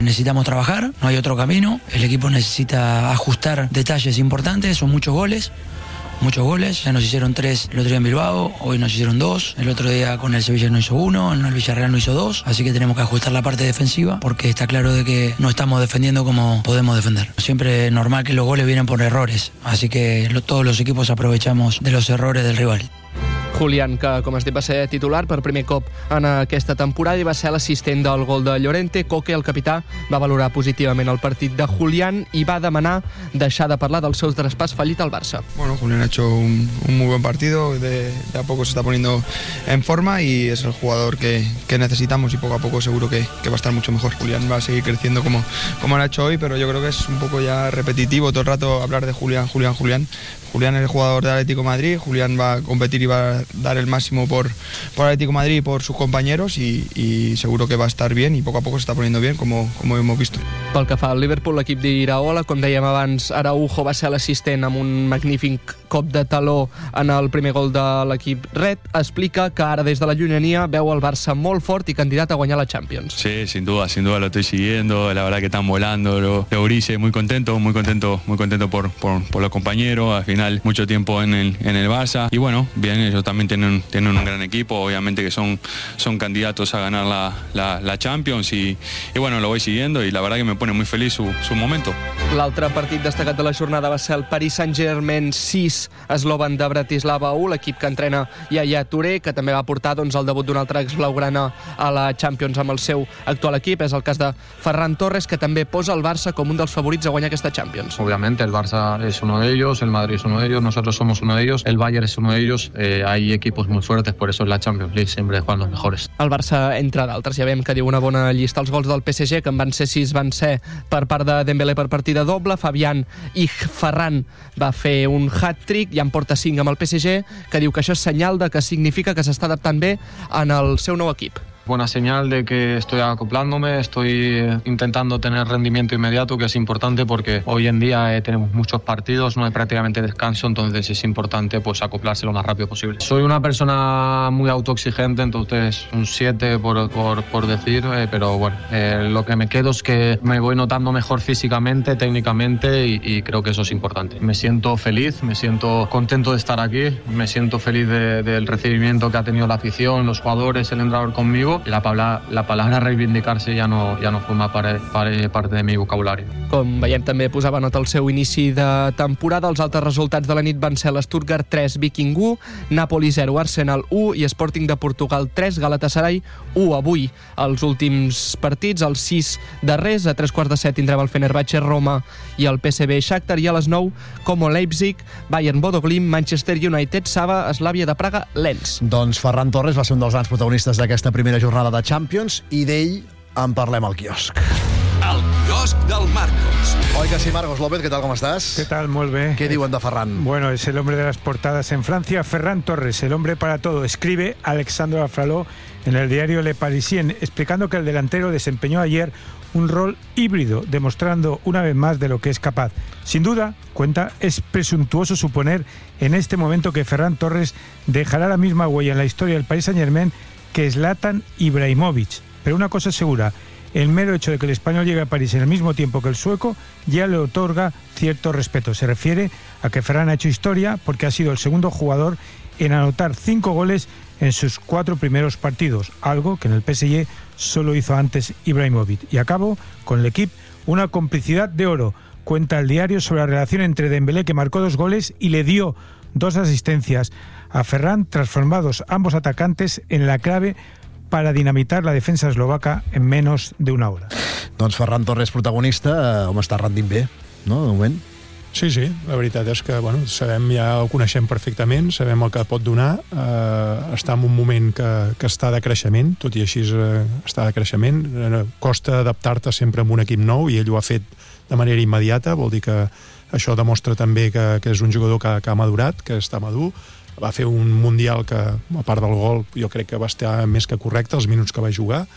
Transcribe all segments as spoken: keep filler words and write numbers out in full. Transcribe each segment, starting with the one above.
necesitamos trabajar, no hay otro camino, el equipo necesita ajustar detalles importantes, son muchos goles, muchos goles, ya nos hicieron tres el otro día en Bilbao, hoy nos hicieron dos, el otro día con el Sevilla no hizo uno, en el Villarreal no hizo dos, así que tenemos que ajustar la parte defensiva porque está claro de que no estamos defendiendo como podemos defender. Siempre es normal que los goles vienen por errores, así que lo, todos los equipos aprovechamos de los errores del rival. Julián, que com has dit va ser titular per primer cop en aquesta temporada i va ser l'assistent del gol de Llorente. Coque, el capità, va valorar positivament el partit de Julián i va demanar deixar de parlar del seu traspàs fallit al Barça. Bueno, Julián ha hecho un, un muy buen partido, de, de a poco se está poniendo en forma y es el jugador que, que necesitamos y poco a poco seguro que, que va a estar mucho mejor. Julián va a seguir creciendo como, como lo ha hecho hoy, pero yo creo que es un poco ya repetitivo todo el rato hablar de Julián, Julián, Julián. Julián es el jugador del Atlético de Madrid, Julián va a competir y va a dar el máximo por, por Atlético de Madrid y por sus compañeros y, y seguro que va a estar bien y poco a poco se está poniendo bien como, como hemos visto. Pel que fa al Liverpool, l'equip d'Iraola, com dèiem abans, Araujo va ser l'assistent amb un magnífic cop de taló en el primer gol de l'equip red. Explica que ara des de la llunyania veu el Barça molt fort i candidat a guanyar la Champions. Sí, sin duda, sin duda lo estoy siguiendo, la verdad que están volando los, los grises, muy contento, muy contento, muy contento por, por, por los compañeros, al final mucho tiempo en el, en el Barça y bueno, bien, ellos también tienen, tienen un gran equipo, obviamente que son, son candidatos a ganar la, la, la Champions y, y bueno, lo voy siguiendo y la verdad que me pone muy feliz su, su momento. L'altre partit destacat de la jornada va ser el Paris Saint-Germain sis, Slovan de Bratislava u, l'equip que entrena Yaya Touré, que també va portar doncs, el debut d'un altre exblaugrana a la Champions amb el seu actual equip. És el cas de Ferran Torres, que també posa el Barça com un dels favorits a guanyar aquesta Champions. Obviamente el Barça es uno de ellos, el Madrid es uno de ellos, nosotros somos uno de ellos, el Bayern es uno de ellos, eh, hay equipos muy fuertes, por eso en la Champions League siempre juegan los mejores. El Barça, entre d'altres, ja veiem que diu una bona llista. Els gols del P S G, que en van ser sis, van ser per part de Dembélé per partida doble. Fabián i Ferran va fer un hat-trick i en porta cinc amb el P S G, que diu que això és senyal de que significa que s'està adaptant bé en el seu nou equip. Buena señal de que estoy acoplándome, estoy intentando tener rendimiento inmediato, que es importante porque hoy en día eh, tenemos muchos partidos, no hay prácticamente descanso, entonces es importante pues acoplarse lo más rápido posible. Soy una persona muy autoexigente, entonces un siete por, por, por decir, eh, pero bueno, eh, lo que me quedo es que me voy notando mejor físicamente, técnicamente y, y creo que eso es importante. Me siento feliz, me siento contento de estar aquí, me siento feliz de, del recibimiento que ha tenido la afición, los jugadores, el entrenador conmigo. La palabra, la palabra reivindicar-se ja no, ja no forma part, part de mi vocabulari. Com veiem, també posava nota al seu inici de temporada. Els altres resultats de la nit van ser l'Stuttgart tres, Viking u, Napoli zero, Arsenal u i Sporting de Portugal tres, Galatasaray u. Avui, els últims partits, els sis darrers, a tres quarts de set tindrem el Fenerbahçe, Roma i el P S V Shakhtar, i a les nou, Como Leipzig, Bayern Bodo Glimt, Manchester United, Sava, Slavia de Praga, Lens. Doncs Ferran Torres va ser un dels grans protagonistes d'aquesta primera jornada de Champions i d'ell en parlem al quiosc. El quiosc del Marcos. Oi que sí, Marcos López, ¿qué tal, cómo estás? ¿Qué tal? Muy bien. ¿Qué diuen de Ferran? Bueno, es el hombre de las portadas en Francia. Ferran Torres, el hombre para todo. Escribe Alexandre Afraló en el diario Le Parisien, explicando que el delantero desempeñó ayer un rol híbrido, demostrando una vez más de lo que es capaz. Sin duda, cuenta, es presuntuoso suponer en este momento que Ferran Torres dejará la misma huella en la historia del Paris Saint-Germain que Zlatan Ibrahimovic. Pero una cosa es segura, el mero hecho de que el español llegue a París en el mismo tiempo que el sueco ya le otorga cierto respeto. Se refiere a que Ferran ha hecho historia porque ha sido el segundo jugador en anotar cinco goles en sus cuatro primeros partidos, algo que en el P S G solo hizo antes Ibrahimovic. Y acabo con el equipo, una complicidad de oro. Cuenta el diario sobre la relación entre Dembélé, que marcó dos goles y le dio dos asistencias a Ferran, transformados ambos atacantes en la clave para dinamitar la defensa eslovaca en menos de una hora. Doncs Ferran Torres, protagonista, home, està rendint bé, no?, de moment. Sí, sí, la veritat és que bueno, sabem, ja ho coneixem perfectament, sabem el que pot donar, eh, està en un moment que, que està de creixement, tot i així eh, està de creixement, eh, costa adaptar-te sempre a un equip nou i ell ho ha fet de manera immediata, vol dir que això demostra també que, que és un jugador que, que ha madurat, que està madur, va fer un Mundial que, a part del gol, jo crec que va estar més que correcte els minuts que va jugar,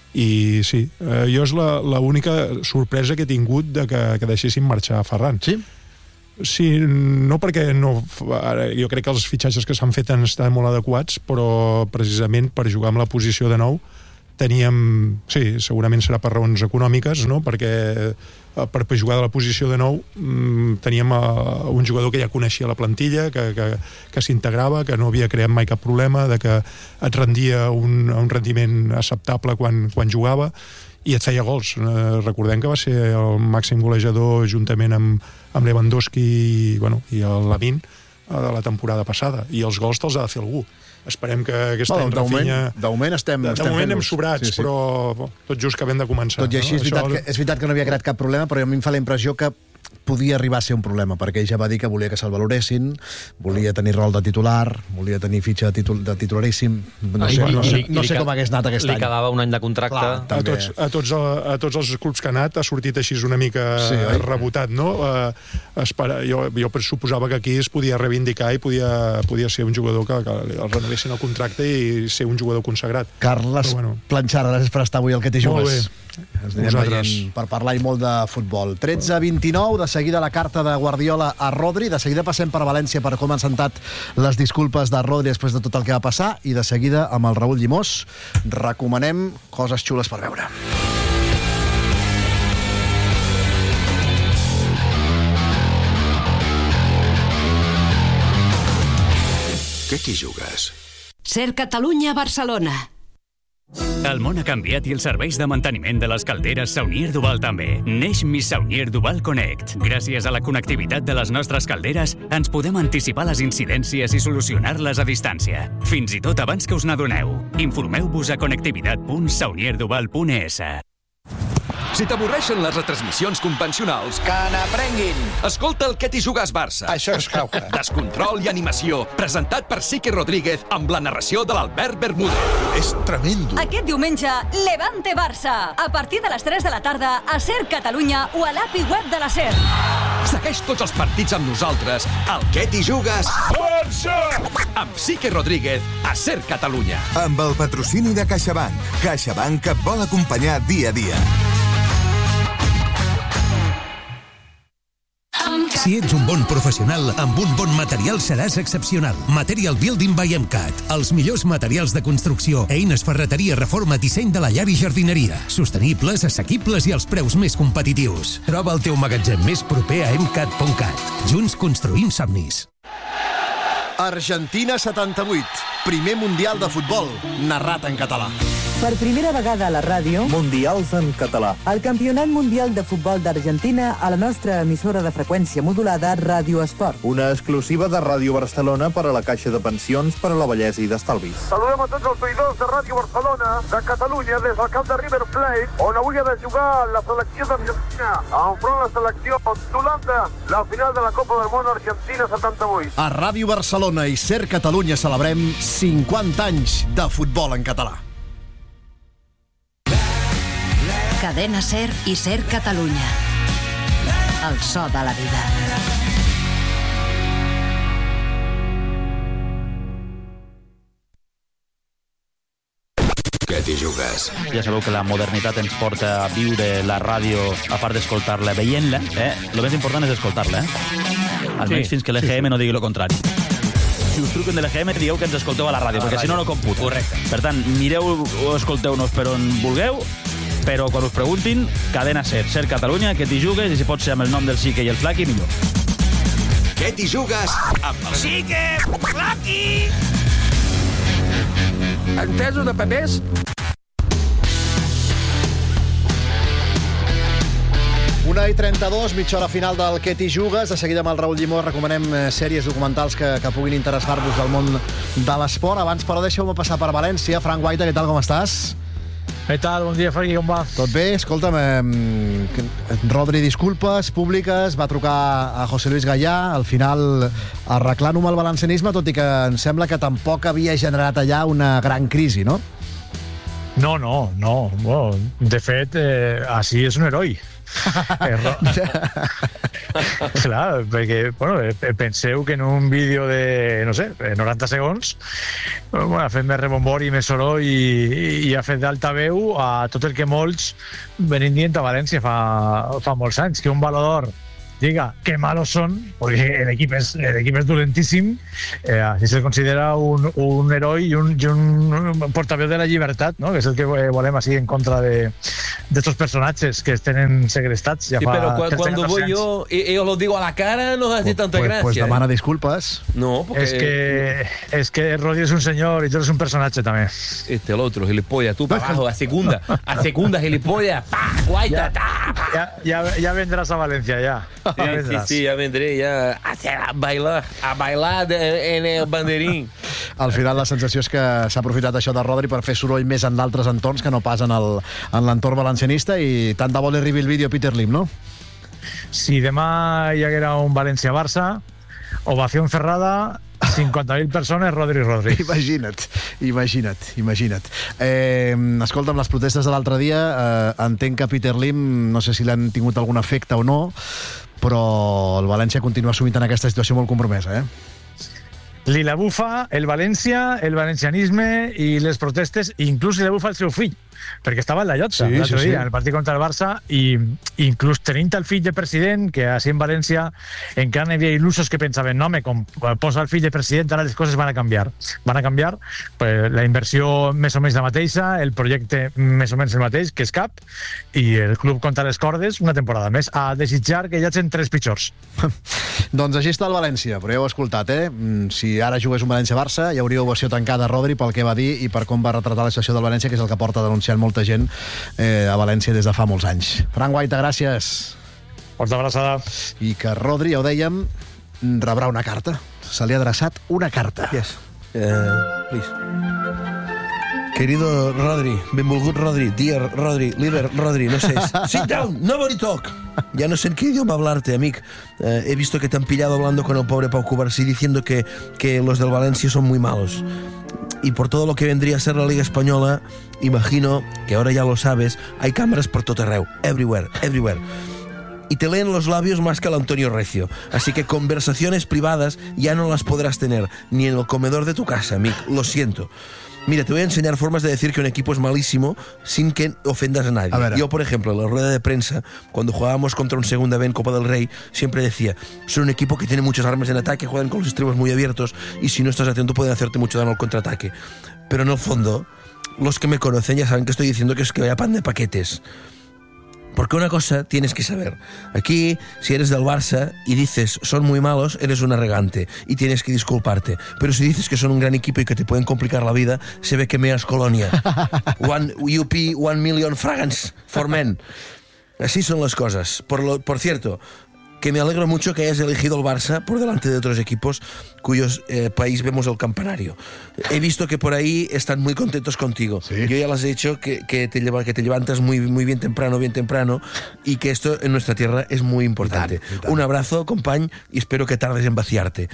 i sí, eh, jo és l'única sorpresa que he tingut de que, que deixessin marxar a Ferran. Sí? Sí, no perquè no, jo crec que els fitxatges que s'han fet han estat molt adequats, però precisament per jugar amb la posició de nou teníem, sí, segurament serà per raons econòmiques, no? Perquè per jugar de la posició de nou teníem un jugador que ja coneixia la plantilla, que, que, que s'integrava, que no havia creat mai cap problema, de que et rendia un, un rendiment acceptable quan, quan jugava i et feia gols. Eh, recordem que va ser el màxim golejador juntament amb, amb Lewandowski i, bueno, i el Lamine de la temporada passada, i els gols te'ls ha de fer algú. Esperem que aquest bueno, any Rafinha... De moment estem, de, estem de moment hem fent-los. sobrats, sí, sí. Però tot just que hem de començar. Tot i així, no? és, veritat Això... que, és veritat que no havia creat cap problema, però a mi em fa la impressió que podia arribar a ser un problema, perquè ell ja va dir que volia que se'l valoressin, volia tenir rol de titular, volia tenir fitxa de, titul, de titularíssim. No sé, no sé, no sé com hagués anat aquest li any. Li quedava un any de contracte. Clar, a, tots, a, tots, a tots els clubs que ha anat ha sortit així una mica sí, rebotat, no? Uh, espera, jo, jo suposava que aquí es podia reivindicar i podia, podia ser un jugador que, que el renovessin el contracte i ser un jugador consagrat. Carles bueno. Planxara, gràcies per estar avui al Que t'hi jugues. Molt bé. Ens anirem veient per parlar i molt de futbol. tretze a vint-i-nou, de seguida la carta de Guardiola a Rodri, de seguida passem per València per com han sentat les disculpes de Rodri després de tot el que va passar, i de seguida amb el Raül Llimós recomanem coses xules per veure. Què t'hi jugues? Ser Catalunya Barcelona. El món ha canviat i els serveis de manteniment de les calderes Saunier Duval també. Neix Mi Saunier Duval Connect. Gràcies a la connectivitat de les nostres calderes, ens podem anticipar les incidències i solucionar-les a distància. Fins i tot abans que us n'adoneu. Informeu-vos a connectivitat punt saunier duval punt es. Si t'avorreixen les retransmissions convencionals... Que n'aprenguin! Escolta el Que t'hi jugues Barça. Això és cauca. Descontrol i animació, presentat per Sique Rodríguez amb la narració de l'Albert Bermúdez. És tremendo. Aquest diumenge, Levante Barça. A partir de les tres de la tarda, a Ser Catalunya o a l'A P I web de la Ser. Segueix tots els partits amb nosaltres al Que t'hi jugues Barça! Amb Sique Rodríguez a Ser Catalunya. Amb el patrocini de CaixaBank. CaixaBank et vol acompanyar dia a dia. Si ets un bon professional, amb un bon material seràs excepcional. Material Building by MCAT. Els millors materials de construcció, eines, ferreteria, reforma, disseny de la llar i jardineria. Sostenibles, assequibles i als preus més competitius. Troba el teu magatzem més proper a emcat punt cat. Junts construïm somnis. Argentina setanta-vuit. Primer Mundial de Futbol, narrat en català. Per primera vegada a la ràdio... Mundials en català. El Campionat Mundial de Futbol d'Argentina a la nostra emissora de freqüència modulada Ràdio Esport. Una exclusiva de Ràdio Barcelona per a la Caixa de Pensions per a la Vellesa i d'Estalvis. Saludem a tots els oïdors de Ràdio Barcelona, de Catalunya, des del camp de River Plate, on avui ha de jugar la selecció d'Argentina enfront la selecció d'Holanda, la final de la Copa del Món Argentina setanta-vuit. A Ràdio Barcelona i Ser Catalunya celebrem cinquanta anys de futbol en català. Cadena Ser i Ser Catalunya. El so de la vida. Què t'hi jugues? Ja sabeu que la modernitat ens porta a viure la ràdio, a part d'escoltar-la, veient-la. Eh? El més important és escoltar-la. Eh? Almenys sí, fins que l'E G M sí, sí. no digui el contrari. Si us truquen de l'E G M, dieu que ens escolteu a la ràdio, a la perquè ràdio. Si no, no computa. Correcte. Per tant, mireu o escolteu-nos per on vulgueu, però quan us preguntin, cadena Ser, Ser Catalunya, que t'hi jugues, i si pot ser amb el nom del Sique i el Flaqui, millor. Què t'hi jugues amb el Sique, Flaqui! Entesos de papers? una i trenta-dos, mitja hora final del Que t'hi jugues. De seguida amb el Raül Llimós recomanem sèries documentals que, que puguin interessar-vos del món de l'esport. Abans, però, deixeu-me passar per València. Frank Guaita, què tal, com estàs? Què tal? Bon dia, Franqui, com va? Tot bé? Escolta'm, eh, Rodri, disculpes públiques, va trucar a José Luis Gallà, al final arreglant-ho amb el valencianisme, tot i que em sembla que tampoc havia generat allà una gran crisi, no? No, no, no. Bueno, de fet, eh, així és un heroi. Clar, perquè bueno, penseu que en un vídeo de, no sé, noranta segons bueno, ha fet més rebombori, més soroll i, i ha fet d'altaveu a tot el que molts venim dient a València fa, fa molts anys, que un Balló d'Or diga qué malos son, porque el equipo es, el equipo es dolentíssim, eh, así se considera un, un héroe y un, y un portaveu de la llibertat, no? Que és el que volem així en contra de estos personatges que estén segrestats. Ja sí, fa pero cu cuando voy yo y ellos lo digo a la cara, no hace tanta pues, gracia. Pues demana ¿eh? disculpas. No, porque... Es que, es que Rodri es un señor y tú eres un personaje también. Este, el otro, gilipollas, tú para abajo, a segunda, a segunda, gilipollas, pa, guaita, ta, pa. Ya, ya, ya vendrás a Valencia, ya. Sí, ya vendrás. sí, sí, ya vendré, ya a bailar, a bailar de, en el banderín. Al final la sensació és que s'ha aprofitat això de Rodri per fer soroll més en d'altres entorns que no pas en l'entorn valencianista, i tant de bo li arribi el vídeo a Peter Lim, no? Si demà hi haguera un València-Barça, ovació cerrada, cinquanta mil persones, Rodri, Rodri. Imagina't, imagina't, imagina't. Eh, escolta'm, les protestes de l'altre dia, eh, entenc que Peter Lim, no sé si l'han tingut algun efecte o no, però el València continua assumint en aquesta situació molt compromesa, eh? Li la bufa el València, el valencianisme i les protestes, i inclús li la bufa el seu fill, perquè estava en la Llotja sí, l'altre sí, dia, sí. en el partit contra el Barça, i inclús tenint el fill de president, que així en València encara hi havia il·lusos que pensaven, no, home, com posa el fill de president, ara les coses van a canviar. Van a canviar, pues, la inversió més o menys la mateixa, el projecte més o menys el mateix, que és cap, i el club contra les cordes una temporada més, a desitjar que hi hagin tres pitjors. Doncs així està el València, però ja ho he escoltat, eh? Si ara jugués un València-Barça, hi hauria ovació tancada a Rodri pel que va dir i per com va retratar la situació del València, que és el que porta denunciant molta gent eh, a València des de fa molts anys. Frank Guaita, gràcies. Forta abraçada. I que Rodri, ja ho dèiem, rebrà una carta. Se li ha adreçat una carta. Yes. Uh, please. Querido Rodri, benvolgut Rodri, dear Rodri, liber Rodri, no sé. Sit down, nobody talk. Ya no sé en qué idioma hablarte, amic. Eh, he visto que te han pillado hablando con el pobre Pau Cubarsí diciendo que, que los del Valencia son muy malos. Y por todo lo que vendría a ser la Liga Española, imagino que ahora ya lo sabes, hay cámaras por todo arreu, everywhere, everywhere. Y te leen los labios más que el Antonio Recio. Así que conversaciones privadas ya no las podrás tener, ni en el comedor de tu casa, amic. Lo siento. Mira, te voy a enseñar formas de decir que un equipo es malísimo sin que ofendas a nadie. A Yo, por ejemplo, en la rueda de prensa, cuando jugábamos contra un Segunda B en Copa del Rey, siempre decía, son un equipo que tiene muchas armas en ataque, juegan con los extremos muy abiertos y si no estás atento pueden hacerte mucho daño al contraataque. Pero en el fondo, los que me conocen ya saben que estoy diciendo que es que vaya pan de paquetes. Porque una cosa tienes que saber. Aquí, si eres del Barça y dices son muy malos, eres un arrogante y tienes que disculparte. Pero si dices que son un gran equipo y que te pueden complicar la vida, se ve que meas colonia. One U P, one million fragans for men. Así son las cosas. Por, lo, por cierto, que me alegro mucho que hayas elegido el Barça por delante de otros equipos cuyos eh, país vemos el campanario. He visto que por ahí están muy contentos contigo. ¿Sí? Yo ya les he dicho que, que, te, lleva, que te levantas muy, muy bien temprano, bien temprano, y que esto en nuestra tierra es muy importante. I tant, i tant. Un abrazo, company, y espero que tardes en vaciarte.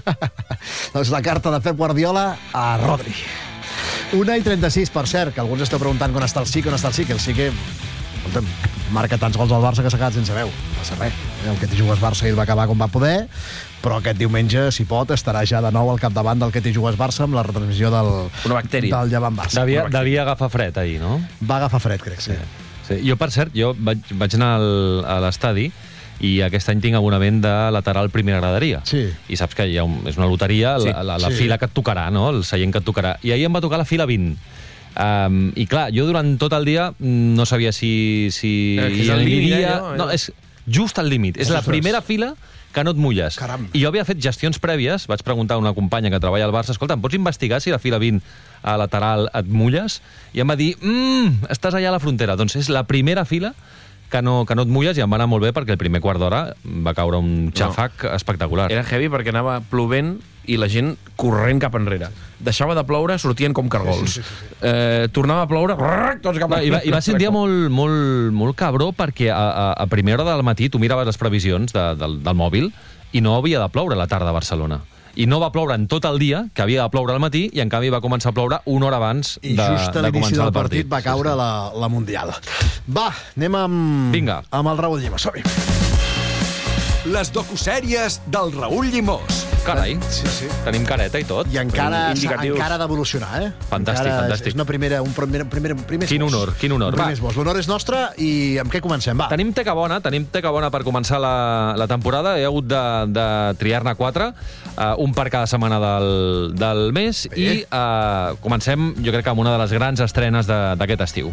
Doncs la carta de Pep Guardiola a Rodri. una i trenta-sis, per cert, que alguns esteu preguntant on està el Sique, on està el Sique. El Sique, escolta'm, marca tants gols al Barça que s'ha quedat sense veu. No passa res. El que t'hi jugues Barça ell va acabar com va poder, però aquest diumenge, si pot, estarà ja de nou al capdavant del que t'hi jugues Barça amb la retransmissió del, una bactèria. del Llevant Barça. Devia, devia agafar fred ahir, no? Va agafar fred, crec, sí. sí. sí. Jo, per cert, jo vaig, vaig anar al, a l'estadi i aquest any tinc abonament de lateral primera graderia. Sí. I saps que hi ha un, és una loteria, sí. la, la, la sí. fila que et tocarà, no? El seient que et tocarà. I ahir em va tocar la fila vint. Um, I clar, jo durant tot el dia no sabia si, si és el límit, aniria... allò, no, és just al límit. És la primera fila que no et mulles. Caram. I jo havia fet gestions prèvies, vaig preguntar a una companya que treballa al Barça, escolta, em pots investigar si la fila vint a lateral et mulles? I em va dir, mmm, estàs allà a la frontera. Doncs és la primera fila que no, que no et mulles, i em va anar molt bé perquè el primer quart d'hora va caure un xafac no. espectacular. Era heavy perquè anava plovent i la gent corrent cap enrere. Deixava de ploure, sortien com cargols. Sí, sí, sí, sí. Eh, tornava a ploure, tots cap enrere. I va, i va ser un dia molt, molt, molt cabró perquè a, a, a primera hora del matí tu miraves les previsions de, del, del mòbil i no havia de ploure a la tarda a Barcelona. I no va ploure en tot el dia, que havia de ploure al matí, i en canvi va començar a ploure una hora abans de, I just a de l'inici començar del el partit. partit va caure sí, sí. La, la Mundial. Va, anem amb, Vinga. amb el Raül Llimós. Som-hi. Les docusèries del Raül Llimós. Carai, sí, sí. Tenim careta i tot. I encara, encara ha d'evolucionar, eh? Fantàstic, encara fantàstic. És una primera, un primer, primer, primer Quin honor, quin honor. Un primer esbós. L'honor és nostre i amb què comencem? Va. Tenim teca bona, tenim teca bona per començar la, la temporada. He hagut de, de triar-ne quatre, uh, un per cada setmana del, del mes, Bé. i uh, comencem, jo crec que amb una de les grans estrenes d'aquest estiu.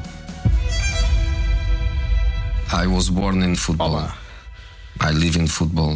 I was born in football. Hola. I live in football.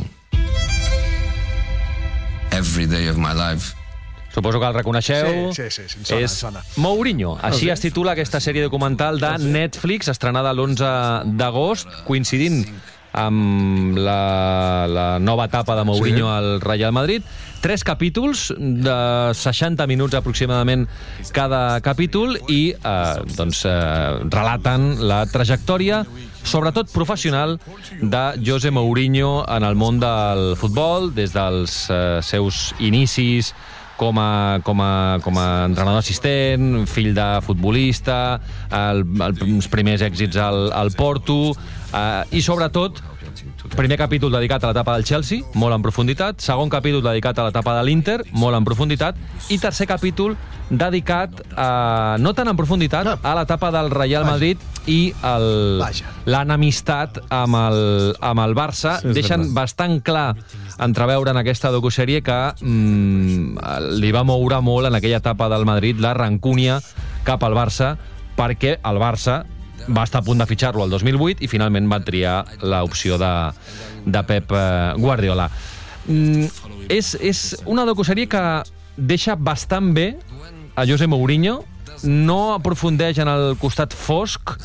Every day of my life. Suposo que el reconeixeu. Sí, sí, sí, sí, és sona. Mourinho. Així es titula aquesta sèrie documental de Netflix, estrenada l'onze d'agost, coincidint amb la, la nova etapa de Mourinho sí. al Real Madrid. Tres capítols de seixanta minuts aproximadament cada capítol i eh, doncs, eh, relaten la trajectòria, sobretot professional, de José Mourinho en el món del futbol, des dels eh, seus inicis com a, com a, com a entrenador assistent, fill de futbolista, el, el, els primers èxits al, al Porto, eh, i sobretot primer capítol dedicat a l'etapa del Chelsea, molt en profunditat, segon capítol dedicat a l'etapa de l'Inter, molt en profunditat, i tercer capítol dedicat, a, no tan en profunditat, a l'etapa del Real Madrid i l'enemistat amb, el, amb el Barça. Sí, deixen bastant clar entreveure en aquesta docusèrie que mm, li va moure molt en aquella etapa del Madrid la rancúnia cap al Barça, perquè el Barça va estar a punt de fitxar-lo el dos mil vuit i finalment va triar l'opció de, de Pep Guardiola. Mm, és, és una docusèrie que deixa bastant bé a José Mourinho, no aprofundeix en el costat fosc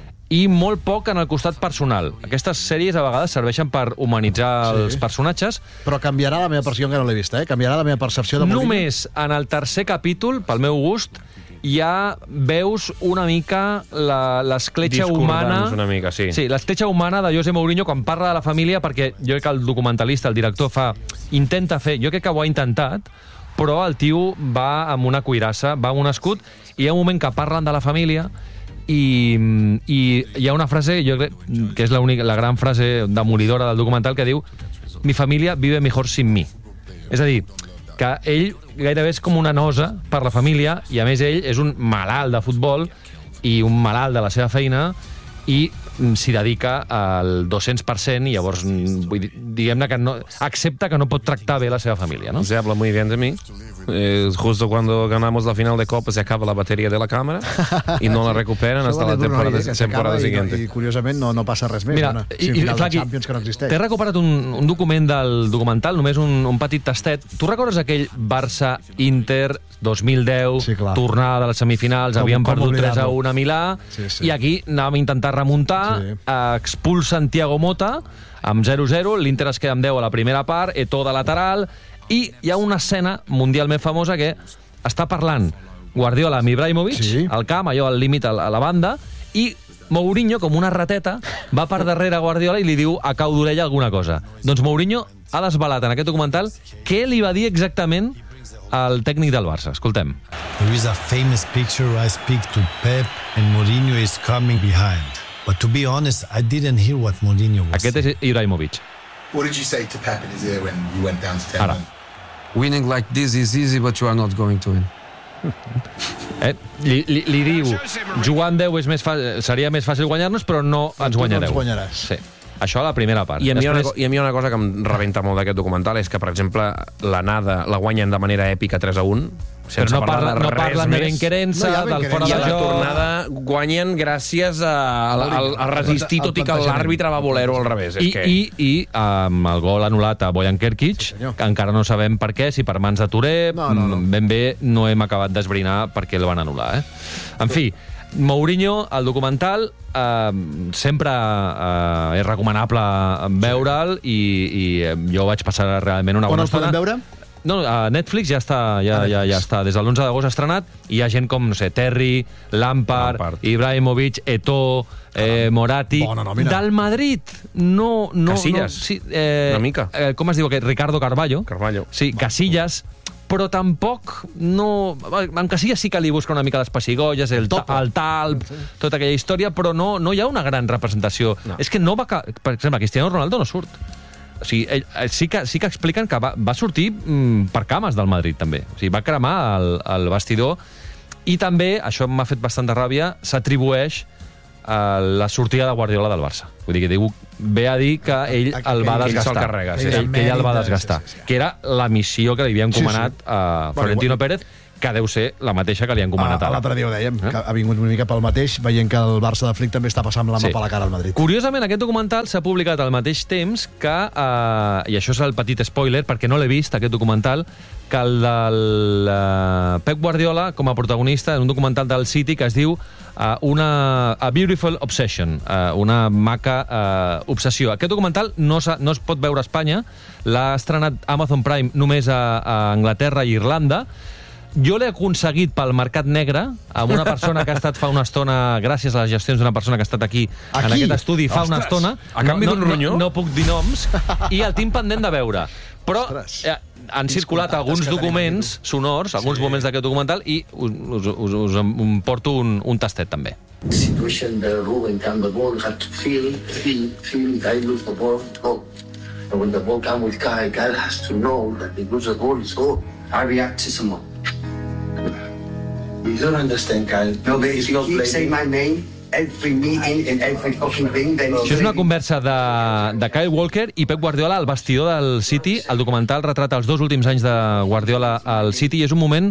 i molt poc en el costat personal. Aquestes sèries a vegades serveixen per humanitzar sí. els personatges. Però canviarà la meva percepció, que no l'he vista, eh? Canviarà la meva percepció de Mourinho? Només en el tercer capítol, pel meu gust, ja veus una mica l'escletxa humana... una mica, sí. Sí, l'escletxa humana de José Mourinho quan parla de la família, perquè jo crec que el documentalista, el director, fa intenta fer... Jo crec que ho ha intentat, però el tio va amb una cuirassa, va amb un escut, i hi ha un moment que parlen de la família i, i hi ha una frase, jo crec que és la, única, la gran frase demolidora del documental, que diu: mi família vive mejor sin mi. És a dir, que ell gairebé és com una nosa per la família, i a més ell és un malalt de futbol i un malalt de la seva feina, i s'hi dedica al dos-cents per cent, i llavors vull dir, diguem-ne que no, accepta que no pot tractar bé la seva família, ¿no? Se habla muy bien de mí. Eh, justo cuando ganamos la final de Copa se acaba la batería de la cámara y no la recuperan hasta la temporada, temporada siguiente. I, i curiosament no, no passa res més. Mira, una i, i, final clar, de Champions que no existeix. T'he recuperat un, un document del documental, només un, un petit tastet. Tu recordes aquell Barça-Inter dos mil deu, sí, tornada de les semifinals, com, havien com perdut tres a un a Milà, sí, sí. i aquí anàvem a intentar remuntar, sí. expulsen Thiago Motta amb zero zero, l'Inter es queda amb deu a la primera part, Eto'o de lateral, i hi ha una escena mundialment famosa que està parlant Guardiola amb Ibrahimovic, sí. al camp, allò al límit a la banda, i Mourinho, com una rateta, va per darrere Guardiola i li diu a cau d'orella alguna cosa. Doncs Mourinho ha desvelat en aquest documental què li va dir exactament al tècnic del Barça. Escoltem. There is a famous picture where I speak to Pep and Mourinho is coming behind. But to be honest, I didn't hear what Mourinho was Aquest és Ibrahimovic. What did you say to Pep in his ear when you went down to ten? Ara. Winning like this is easy, but you are not going to win. Eh? Li, li, li diu, jugant deu és més fàcil, seria més fàcil guanyar-nos, però no ens guanyareu. No ens guanyaràs. Sí. Això a la primera part. I a, mi Després... una, I a mi una cosa que em rebenta molt d'aquest documental és que, per exemple, l'anada la guanyen de manera èpica tres a un, sense però no parlar parla, de no res parlen més. de benquerença, no del fora de joc. I a la tornada guanyen gràcies a, a, a, a resistir, tot i que l'àrbitre va voler-ho al revés. I, és que... i, i amb el gol anul·lat a Bojan Kerkic, sí, que encara no sabem per què, si per mans de Touré, no, no, no. ben bé no hem acabat d'esbrinar per què el van anul·lar. Eh? En fi, Mourinho, el documental, eh, sempre eh, és recomanable veure'l i, i jo vaig passar realment una bona estona. On el podem veure? No, a Netflix ja està, ja, ja, ja està. Des de l'onze d'agost estrenat, i hi ha gent com, no sé, Terry, Lampard, Lampard. Ibrahimovic, Eto'o, eh, Moratti... Del Madrid, no... no Casillas, no, sí, eh, una mica. Eh, com es diu aquest? Ricardo Carvalho. Carvalho. Sí, Casillas, però tampoc no... En Casillas sí que li busca una mica les pessigolles, el, ta, el talp, tota aquella història, però no, no hi ha una gran representació. No. És que no va... Per exemple, Cristiano Ronaldo no surt. O sigui, ell, sí, que, sí que expliquen que va, va sortir mm, per cames del Madrid, també. O sigui, va cremar el, el vestidor i també, això m'ha fet bastant de ràbia, s'atribueix a la sortida de Guardiola del Barça. Vull dir que diu, ve a dir que ell el va desgastar. Carrega, sí. Ell, que ell el va desgastar. Sí, sí, sí. Que era la missió que li havia encomanat sí, sí. a Florentino bueno, Pérez, que deu ser la mateixa que li han encomanat ah, ara. L'altre dia ho dèiem, eh? que ha vingut una mica pel mateix, veient que el Barça de Flick també està passant la mà sí. per la cara al Madrid. Curiosament, aquest documental s'ha publicat al mateix temps que, eh, i això és el petit spoiler, perquè no l'he vist, aquest documental, que el del uh, Pep Guardiola com a protagonista en un documental del City que es diu uh, una, A Beautiful Obsession, uh, una maca uh, obsessió. Aquest documental no, no es pot veure a Espanya, l'ha estrenat Amazon Prime només a, a Anglaterra i Irlanda. Jo l'he aconseguit pel mercat negre amb una persona que ha estat fa una estona, gràcies a les gestions d'una persona que ha estat aquí, aquí? en aquest estudi fa Ostres. una estona. A canvi no, d'un ronyó? No, no puc dir noms, i el tinc pendent de veure. Però eh, han circulat alguns documents sonors, alguns sí. moments d'aquest documental, i us, us, us, us en porto un, un tastet, també. Situation the Ruben can the ball had to feel, feel, feel, I lose the ball, go. And when the ball comes with Kyle, Kyle has to know that he loses the ball, is go. I react to someone. You don't understand, Kyle. No, but if you keep saying my name, every meeting and every fucking thing, then... Això és una conversa de, de Kyle Walker i Pep Guardiola al vestidor del City. El documental retrata els dos últims anys de Guardiola al City i és un moment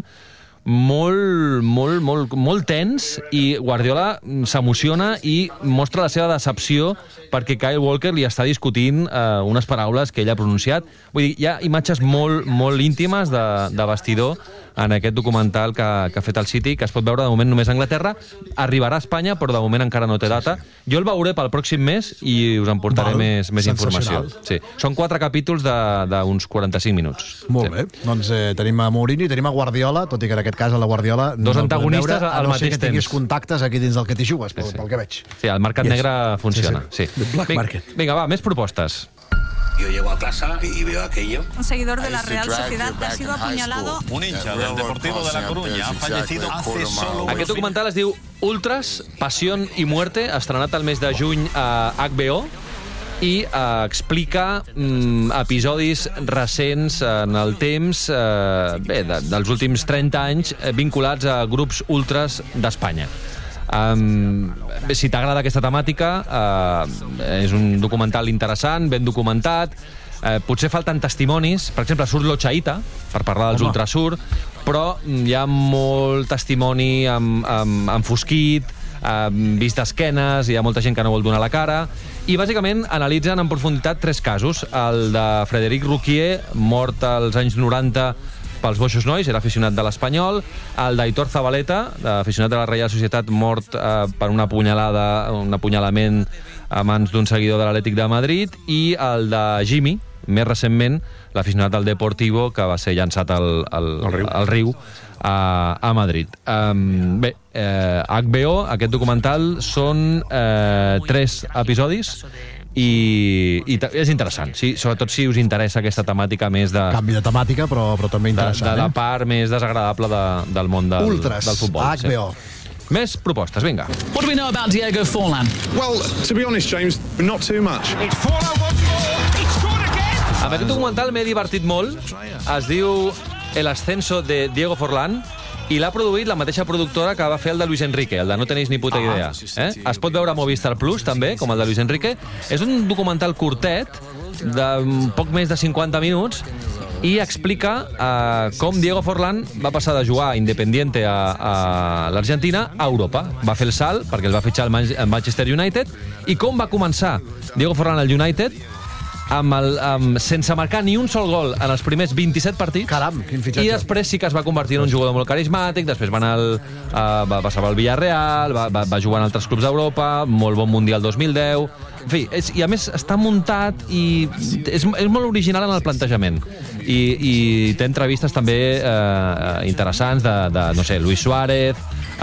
molt, molt, molt, molt tens, i Guardiola s'emociona i mostra la seva decepció perquè Kyle Walker li està discutint eh, unes paraules que ell ha pronunciat. Vull dir, hi ha imatges molt, molt íntimes de, de vestidor en aquest documental que, que ha fet el City, que es pot veure de moment només a Anglaterra. Arribarà a Espanya, però de moment encara no té data. Jo el veuré pel pròxim mes i us en portaré Val. més, més informació. Sí. Són quatre capítols d'uns quaranta-cinc minuts. Molt sí. bé. Doncs eh, tenim a Mourinho i tenim a Guardiola, tot i que en aquest cas el de Guardiola dos no antagonistes veure, al no mateix temps. Que tinguis temps. contactes aquí dins del que t'hi jugues, pel, sí, sí. pel que veig. Sí, el mercat yes. negre funciona. Sí, sí. The black vinga, market. Vinga, va, més propostes. Yo llego a casa y veo aquello. Un seguidor de la Real Sociedad que ha sido apuñalado. Un hincha del Deportivo de La Coruña ha fallecido hace solo... Aquest documental es diu Ultras, Pasión y Muerte, estrenat al mes de juny a H B O, i eh, explica mm, episodis recents en el temps, eh, bé, de, dels últims trenta anys, eh, vinculats a grups ultras d'Espanya. Um, bé, si t'agrada aquesta temàtica, uh, és un documental interessant, ben documentat. Uh, potser falten testimonis, per exemple, surt l'Ochaita per parlar dels ultrasur, però hi ha molt testimoni amb, amb, enfosquit, amb vist d'esquenes, hi ha molta gent que no vol donar la cara, i bàsicament analitzen en profunditat tres casos. El de Frederic Rouquier, mort als anys noranta pels Boixos Nois, era aficionat de l'Espanyol, el d'Aitor Zabaleta, aficionat de la Reial Societat, mort eh, per una punyalada, un apunyalament a mans d'un seguidor de l'Atlètic de Madrid, i el de Jimmy, més recentment, l'aficionat del Deportivo, que va ser llançat al, al, al riu, al riu a, a Madrid. Um, bé, eh, H B O, aquest documental, són eh, tres episodis, i, i és interessant, sí, sobretot si us interessa aquesta temàtica més de... Canvi de temàtica, però, però també interessant. De, de la eh? part més desagradable de, del món del, Ultras, del futbol. H B O. Sí. Més propostes, vinga. What do we know about Diego Forlan? Well, to be honest, James, not too much. It's Forlan once more. It's scored again. Amb aquest documental m'he divertit molt. Es diu El ascenso de Diego Forlán, i l'ha produït la mateixa productora que va fer el de Luis Enrique, el de No tenéis ni puta idea. Eh? Es pot veure a Movistar Plus, també, com el de Luis Enrique. És un documental curtet, de poc més de cinquanta minuts, i explica eh, com Diego Forlán va passar de jugar Independiente a, a l'Argentina a Europa. Va fer el salt, perquè el va fitxar el Manchester United, i com va començar Diego Forlán al United, amb el, amb, sense marcar ni un sol gol en els primers vint-i-set partits. Caram, quin fitxatge. I després sí que es va convertir en un jugador molt carismàtic, després va anar al, uh, va passar al Villarreal, va, va, va jugar en altres clubs d'Europa, molt bon Mundial dos mil deu... En fi, és, i a més està muntat i és, és molt original en el plantejament. I, i té entrevistes també eh, interessants de, de, no sé, Luis Suárez,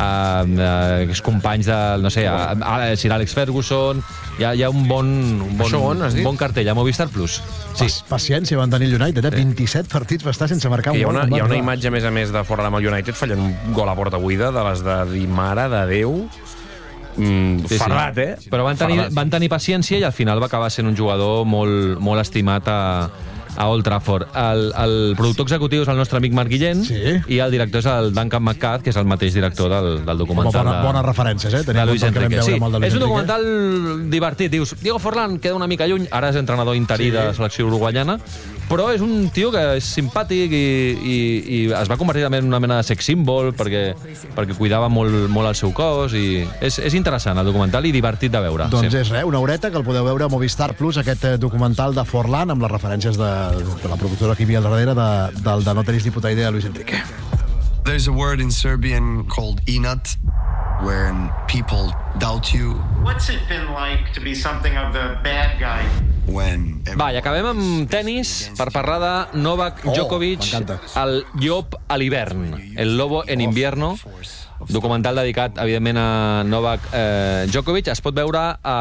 eh, eh, companys de, no sé, a, a Sir Alex Ferguson. Hi ha, hi ha un bon, un bon, on, un bon cartell a Movistar Plus. Sí. Paciència van tenir el United, eh? Sí. vint-i-set partits va estar sense marcar un hi ha gol. Una, hi ha una imatge, a més a més, de fora amb el United fallant un gol a porta buida, de les de dir mare de Déu. Mm, sí, ferrat, sí. eh? Però van tenir, Ferrat. van tenir paciència i al final va acabar sent un jugador molt, molt estimat a, a Old Trafford. El, el productor executiu és el nostre amic Marc Guillén sí. i el director és el Duncan McCath, que és el mateix director del, del documental. Bona, bones referències, eh? De Luis Enrique. Sí, Luis és un Enrique. documental divertit. Dius, Diego Forlán queda una mica lluny, ara és entrenador interí sí. de la selecció uruguaiana, però és un tio que és simpàtic i, i, i es va convertir en una mena de sex symbol perquè, perquè cuidava molt, molt el seu cos i és, és interessant el documental i divertit de veure. Doncs sí. és res, una horeta que el podeu veure a Movistar Plus, aquest documental de Forlán amb les referències de, de la productora que hi havia al darrere de, del de No tenis ni puta idea, Luis Enrique. There's a word in Serbian called inat, when people doubt you. What's it been like to be something of the bad guy? When Va, i acabem amb tennis per parlar de Novak Oh, Djokovic, m'encanta. el llop a l'hivern, el lobo en invierno, documental dedicat, evidentment, a Novak eh, Djokovic. Es pot veure a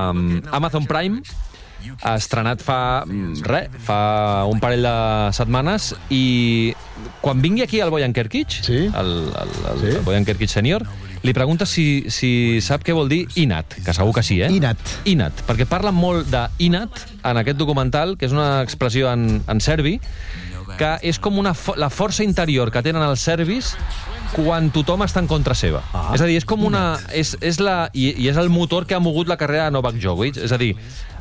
Amazon Prime, ha estrenat fa, re, fa un parell de setmanes, i quan vingui aquí el Bojan Kerkic, sí? el, el, el, sí? el Bojan Kerkic sènior, li pregunta si, si sap què vol dir inat, que segur que sí, eh? Inat. Inat, perquè parlen molt d'inat en aquest documental, que és una expressió en, en serbi, que és com una fo la força interior que tenen els serbis quan tothom està en contra seva. Ah, és a dir, és com una... És, és la, i, I és el motor que ha mogut la carrera de Novak Djokovic. És a dir,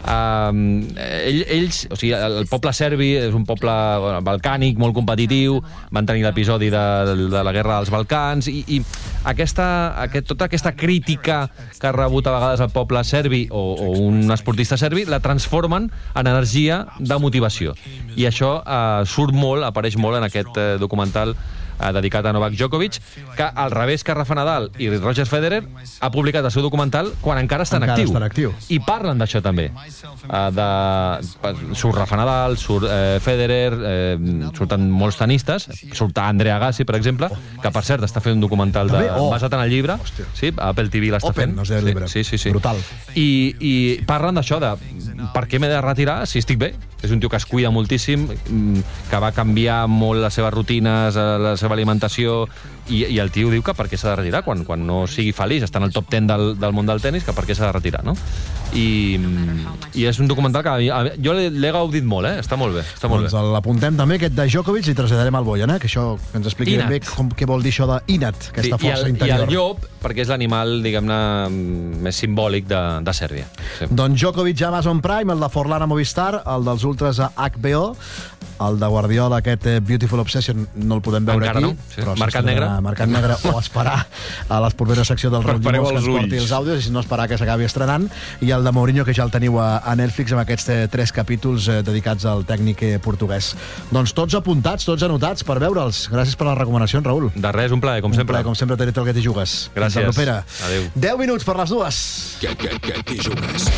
um, ell, ells... O sigui, el poble serbi és un poble bueno, balcànic, molt competitiu, van tenir l'episodi de, de la guerra dels Balcans, i, i aquesta, aquest, tota aquesta crítica que ha rebut a vegades el poble serbi o, o un esportista serbi, la transformen en energia de motivació. I això uh, surt molt, apareix molt en aquest uh, documental eh, dedicat a Novak Djokovic, que al revés que Rafa Nadal i Roger Federer ha publicat el seu documental quan encara està en Encara actiu. està en actiu. I parlen d'això també. Uh, de, surt Rafa Nadal, surt eh, Federer, eh, surten molts tenistes, surt Andrea Agassi, per exemple, que per cert està fent un documental de, Oh. basat en el llibre. Sí, a Apple T V l'està Open, fent. no sé el llibre. Sí, sí, sí. Brutal. I, i parlen d'això, de per què m'he de retirar si estic bé. És un tio que es cuida moltíssim, que va canviar molt les seves rutines, la seva alimentació, i, i el tio diu que per què s'ha de retirar quan, quan no sigui feliç, està en el top deu del, del món del tennis, que per què s'ha de retirar, no? I, i és un documental que a mi, a mi, jo l'he gaudit molt, eh? Està molt bé, està molt Doncs bé. l'apuntem també, aquest de Djokovic, i traslladarem al Bojan, eh? Que això, que ens expliqui ben bé com, què vol dir això d'inat, aquesta Sí, i, força el, interior. I el llop, perquè és l'animal, diguem-ne, més simbòlic de, de Sèrbia. Sí. Doncs Djokovic a Amazon Prime, el de Forlán a Movistar, el dels Ultras a H B O, el de Guardiola, aquest eh, Beautiful Obsession, no el podem veure Encara aquí. no, sí. Però Marcat negre. Marcat negre, o esperar a les properes secció del Raúl Prepareu Llimós que ens els ulls. porti els àudios, i si no esperar que s'acabi estrenant, i el de Mourinho, que ja el teniu a, a Netflix amb aquests eh, tres capítols eh, dedicats al tècnic eh, portuguès. Doncs tots apuntats, tots anotats per veure'ls. Gràcies per les recomanacions, Raúl. De res, un plaer, com un sempre. Plaer, com sempre, tenir-te el que t'hi jugues. Gràcies. Fins la propera. Adéu. deu minuts per les dues. ¿Qué, qué, qué te jugas?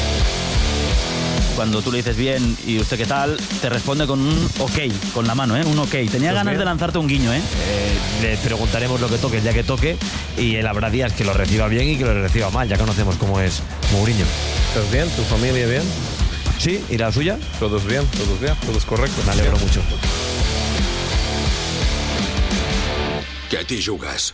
Cuando tú le dices bien y usted qué tal, te responde con un ok, con la mano, ¿eh? Un ok. Tenía Pues ganas bien. de lanzarte un guiño, ¿eh? Eh, le preguntaremos lo que toque el día que toque y él habrá días que lo reciba bien y que lo reciba mal. Ya conocemos cómo es Mourinho. ¿Estás bien? ¿Tu familia bien? Sí, ¿y la suya? Todos bien, todos bien, todos correctos. Me alegro mucho. Què t'hi jugues?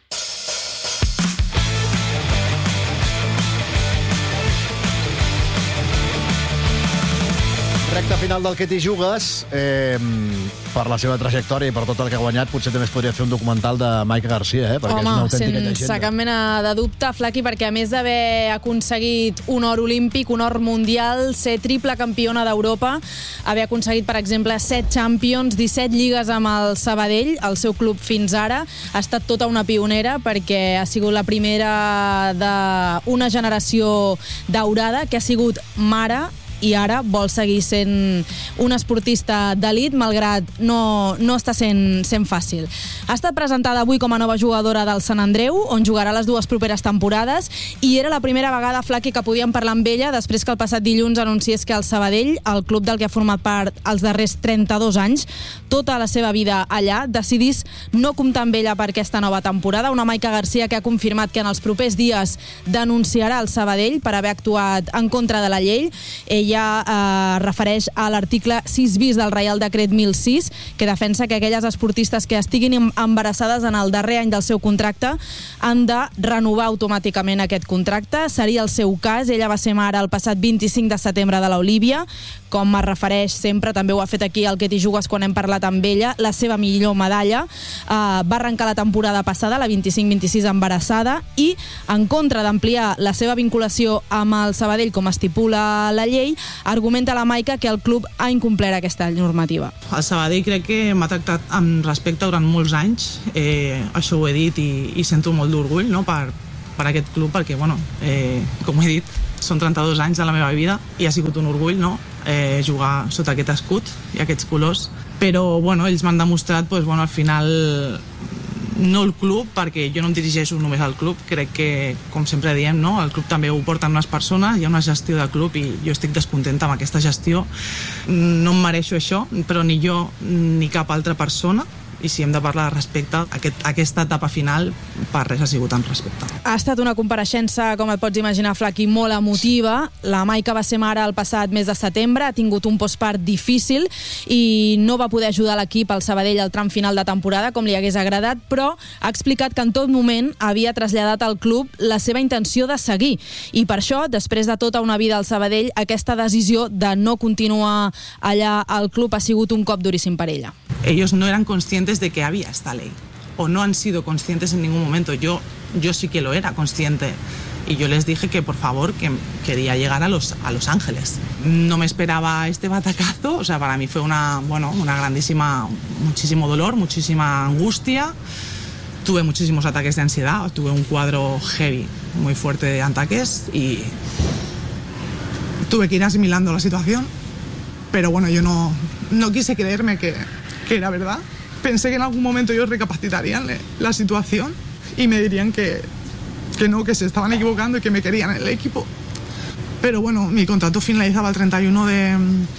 Recte final del que t'hi jugues, eh, per la seva trajectòria i per tot el que ha guanyat, potser també es podria fer un documental de Mike Garcia, eh? Perquè és una Home, autèntica sense llegenda. cap mena de dubte, Flaqui, perquè a més d'haver aconseguit un or olímpic, un or mundial, ser triple campiona d'Europa, haver aconseguit, per exemple, set Champions, disset lligues amb el Sabadell, el seu club fins ara, ha estat tota una pionera perquè ha sigut la primera d'una generació daurada que ha sigut mare i ara vol seguir sent un esportista d'elit, malgrat no, no està sent, sent fàcil. Ha estat presentada avui com a nova jugadora del Sant Andreu, on jugarà les dues properes temporades, i era la primera vegada, Flaqui, que podíem parlar amb ella després que el passat dilluns anunciés que el Sabadell, el club del que ha format part els darrers trenta-dos anys, tota la seva vida allà, decidís no comptar amb ella per aquesta nova temporada. Una Maica Garcia que ha confirmat que en els propers dies denunciarà el Sabadell per haver actuat en contra de la llei. Ella ja eh, refereix a l'article sis bis del Reial Decret mil sis, que defensa que aquelles esportistes que estiguin embarassades en el darrer any del seu contracte han de renovar automàticament aquest contracte. Seria el seu cas. Ella va ser mare el passat vint-i-cinc de setembre de l'Olívia. Com es refereix sempre, també ho ha fet aquí al Que t'hi jugues quan hem parlat amb ella, la seva millor medalla. Eh, va arrencar la temporada passada, la vint-i-cinc vint-i-sis embarassada, i en contra d'ampliar la seva vinculació amb el Sabadell com estipula la llei, argumenta la Maica que el club ha incomplert aquesta normativa. El Sabadell crec que m'ha tractat amb respecte durant molts anys, eh, això ho he dit i, i sento molt d'orgull, no?, per, per aquest club, perquè, bueno, eh, com he dit, són trenta-dos anys de la meva vida i ha sigut un orgull, no?, eh, jugar sota aquest escut i aquests colors, però, bueno, ells m'han demostrat, pues, bueno, al final no el club, perquè jo no em dirigeixo només al club, crec que, com sempre diem, no?, el club també ho porten unes persones, hi ha una gestió de club i jo estic descontenta amb aquesta gestió. No em mereixo això, però ni jo ni cap altra persona, i si hem de parlar de respecte, aquest, aquesta etapa final per res ha sigut amb respecte. Ha estat una compareixença, com et pots imaginar, Flaqui, molt emotiva. La Maica va ser mare el passat mes de setembre, ha tingut un postpart difícil i no va poder ajudar l'equip al Sabadell al tram final de temporada com li hagués agradat, però ha explicat que en tot moment havia traslladat al club la seva intenció de seguir. I per això, després de tota una vida al Sabadell, aquesta decisió de no continuar allà al club ha sigut un cop duríssim per ella. Ellos no eran conscientes de que había esta ley, o no han sido conscientes en ningún momento. Yo, yo sí que lo era consciente, y yo les dije que por favor, que quería llegar a Los, a Los Ángeles. No me esperaba este batacazo, o sea, para mí fue una, bueno, una grandísima, muchísimo dolor, muchísima angustia. Tuve muchísimos ataques de ansiedad, tuve un cuadro heavy, muy fuerte de ataques, y tuve que ir asimilando la situación, pero bueno, yo no, no quise creerme que, que era verdad. Pensé que en algún momento ellos recapacitarían la situación y me dirían que, que no, que se estaban equivocando y que me querían en el equipo. Pero bueno, mi contrato finalizaba el treinta y uno de,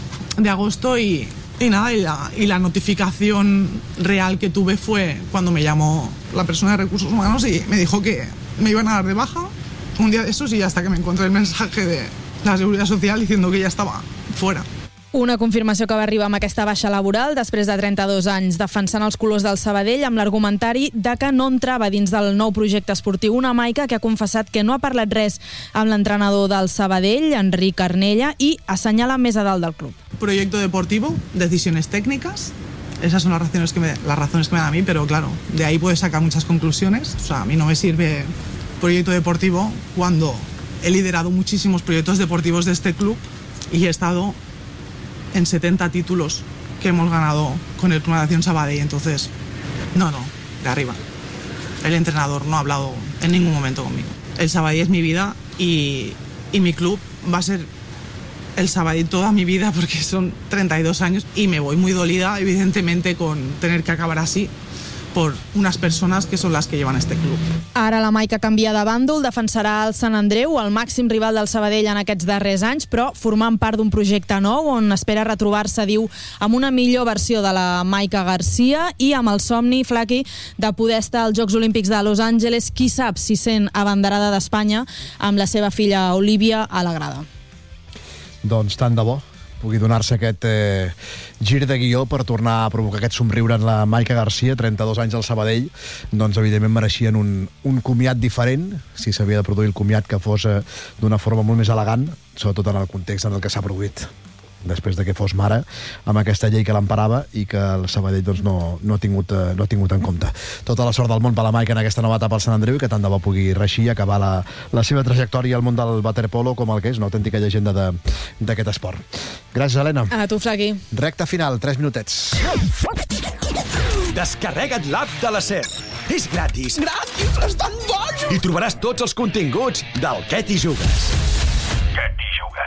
de agosto y, y nada, y la, y la notificación real que tuve fue cuando me llamó la persona de Recursos Humanos y me dijo que me iban a dar de baja un día de esos, y hasta que me encontré el mensaje de la Seguridad Social diciendo que ya estaba fuera. Una confirmació que va arribar amb aquesta baixa laboral després de trenta-dos anys defensant els colors del Sabadell amb l'argumentari de que no entrava dins del nou projecte esportiu. Una Maica que ha confessat que no ha parlat res amb l'entrenador del Sabadell, Enric Arnella, i assenyala més a dalt del club. Proyecto deportivo, decisiones técnicas, esas son las razones que me, las razones que me dan a mí, pero claro, de ahí puedes sacar muchas conclusiones. O sea, a mí no me sirve proyecto deportivo cuando he liderado muchísimos proyectos deportivos de este club y he estado en setenta títulos que hemos ganado con el Club Natación Sabadell. Entonces, no, no, de arriba. El entrenador no ha hablado en ningún momento conmigo. El Sabadell es mi vida y, y mi club va a ser el Sabadell toda mi vida, porque son treinta y dos años y me voy muy dolida, evidentemente, con tener que acabar así por unas personas que son las que llevan este club. Ara la Maica canvia de bàndol, defensarà el Sant Andreu, el màxim rival del Sabadell en aquests darrers anys, però formant part d'un projecte nou on espera retrobar-se, diu, amb una millor versió de la Maica Garcia i amb el somni, Flaqui, de poder estar als Jocs Olímpics de Los Angeles, qui sap si sent abanderada d'Espanya amb la seva filla Olívia a la grada. Doncs tant de bo pugui donar-se aquest eh, gir de guió per tornar a provocar aquest somriure en la Maica Garcia, trenta-dos anys al Sabadell. Doncs evidentment mereixien un, un comiat diferent, si s'havia de produir el comiat que fos eh, d'una forma molt més elegant, sobretot en el context en el que s'ha produït després de que fos mare, amb aquesta llei que l'emparava i que el Sabadell doncs, no, no, ha tingut, eh, no ha tingut en compte. Tota la sort del món per la Maica en aquesta nova etapa al Sant Andreu, i que tant de bo pugui reixir i acabar la, la seva trajectòria al món del waterpolo com el que és una autèntica llegenda d'aquest esport. Gràcies, Helena. A tu, Flaqui. Recta final, tres minutets. Descarrega't l'app de la SER. És gratis. Gratis, és tan boig! I trobaràs tots els continguts del Que t'hi jugues. Que t'hi jugues.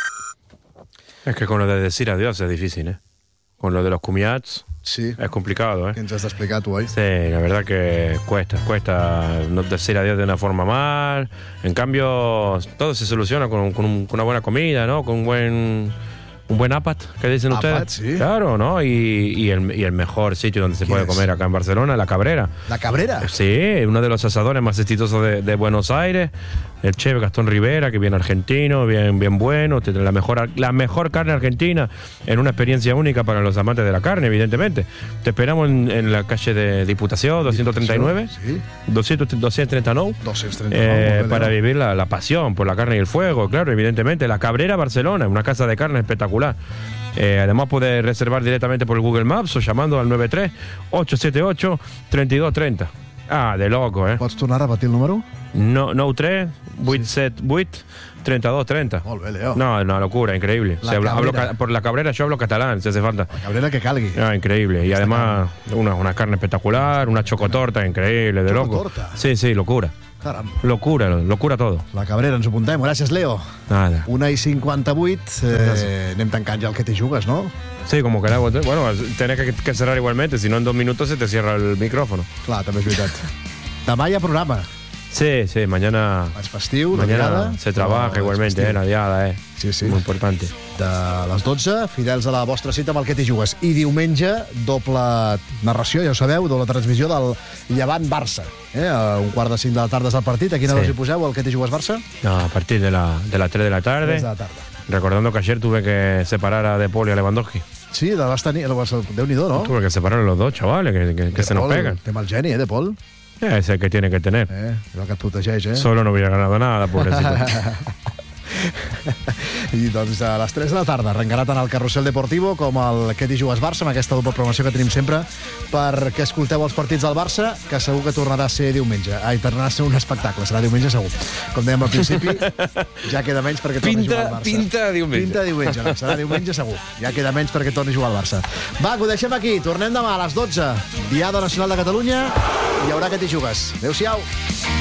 Es que con lo de decir adiós es difícil, ¿eh? Con lo de los comiats sí. Es complicado, ¿eh? ¿Qué nos has explicado tú hoy? Sí, la verdad que cuesta, cuesta no decir adiós de una forma mal. En cambio, todo se soluciona con, con, un, con una buena comida, ¿no? Con un buen... Un buen apat, ¿qué dicen Apat, ustedes? sí. Claro, ¿no? Y, y, el, y el mejor sitio donde se puede es? comer acá en Barcelona, La Cabrera. ¿La Cabrera? Sí, uno de los asadores más exitosos de, de Buenos Aires. el chef Gastón Rivera, que viene argentino, bien, bien bueno, la mejor, la mejor carne argentina, en una experiencia única para los amantes de la carne, evidentemente. Te esperamos en, en la calle de Diputación, doscientos treinta y nueve, sí. doscientos, doscientos treinta y nueve, doscientos treinta y nueve eh, para vivir la, la pasión por la carne y el fuego, claro, evidentemente. La Cabrera, Barcelona, una casa de carne espectacular. Eh, además puedes reservar directamente por el Google Maps o llamando al nueve tres, ocho siete ocho, tres dos tres cero. Ah, de loco, eh? Pots tornar a repetir el número? No, nou tres, vuit set vuit, trenta-dos trenta. Molt bé, Leo. No, una locura, increíble. La O sea, hablo- hablo Cabrera. ca- por la Cabrera yo hablo catalán, si hace falta. La Cabrera que calgui. Ah, increíble. Y además, una, una carne espectacular, una chocotorta increíble, de loco. Chocotorta. Sí, sí, locura. Caram. Locura, locura todo. La Cabrera, ens ho apuntem. Gràcies, Leo. Nada. Una i cinquanta-vuit. Eh, anem tancant ja el que t'hi jugues, no? Sí, como querás. Bueno, tenés que, que cerrar igualmente, si no en dos minutos se te cierra el micrófono. Clar, també és veritat. Demà hi ha programa. Sí, sí, mañana. És festiu, la Mañana diada. se trabaja Però és igualmente, festiu. eh, la diada, eh. Sí, sí. Muy importante. De les dotze, fidels a la vostra cita amb el que t'hi jugues. I diumenge, doble narració, ja ho sabeu, doble transmissió del Llevant-Barça. Eh? A un quart de cinc de la tarda és el partit. A quina Sí. hora us hi poseu, el que t'hi jugues Barça? No, a partir de, la, de las tres de la tarde. tres de la tarda. Recordando que ayer tuve que separar a De Paul y a Lewandowski. Sí, la vas tenir... Déu-n'hi-do, no? Tuve que separar a los dos chavales que, que, que De se nos Paul, pegan. Té mal geni, eh, De Paul? Es el que tiene que tener. Eh, és el que et protegeix, eh? Solo no hubiera ganado nada, pobrecito. I doncs a les tres de la tarda arrencarà tant el Carrusel Deportivo com el Que t'hi jugues Barça, amb aquesta doble programació que tenim sempre perquè escolteu els partits del Barça, que segur que tornarà a ser diumenge. Ai, tornarà a ser un espectacle, serà diumenge segur. Com dèiem al principi, ja queda menys perquè torni Pinta- a jugar al Barça. pinta diumenge. Pinta diumenge, no, serà diumenge segur. Ja queda menys perquè torni a jugar al Barça. Va, que ho deixem aquí, tornem demà a les dotze. Diada Nacional de Catalunya, hi haurà Que t'hi jugues. Adéu-siau.